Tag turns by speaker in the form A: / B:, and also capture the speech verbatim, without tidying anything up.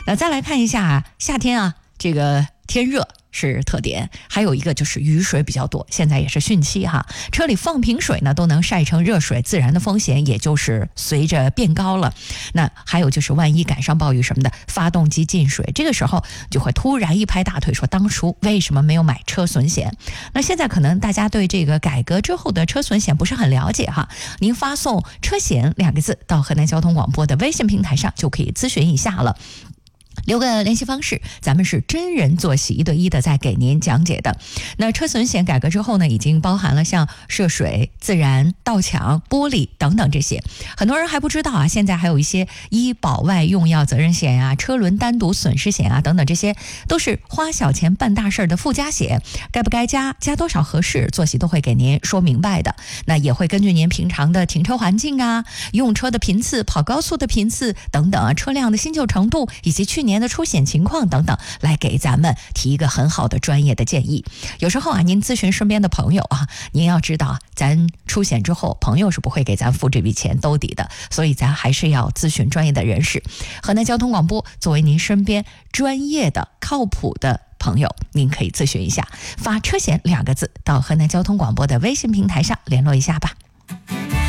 A: 那再来看一下夏天啊，这个天热是特点，还有一个就是雨水比较多，现在也是汛期哈，车里放瓶水呢都能晒成热水，自燃的风险也就是随着变高了。那还有就是万一赶上暴雨什么的，发动机进水，这个时候就会突然一拍大腿说当初为什么没有买车损险。那现在可能大家对这个改革之后的车损险不是很了解哈，您发送车险两个字到河南交通广播的微信平台上就可以咨询一下了，留个联系方式，咱们是真人坐席一对一的在给您讲解的。那车损险改革之后呢，已经包含了像涉水、自燃、盗抢、玻璃等等这些。很多人还不知道啊，现在还有一些医保外用药责任险啊、车轮单独损失险啊等等，这些都是花小钱办大事的附加险，该不该加，加多少合适，坐席都会给您说明白的。那也会根据您平常的停车环境啊、用车的频次、跑高速的频次等等啊、车辆的新旧程度以及去年的出险情况等等，来给咱们提一个很好的专业的建议。有时候啊，您咨询身边的朋友啊，您要知道，咱出险之后，朋友是不会给咱付这笔钱兜底的，所以咱还是要咨询专业的人士。河南交通广播作为您身边专业的、靠谱的朋友，您可以咨询一下，发车险两个字到河南交通广播的微信平台上联络一下吧。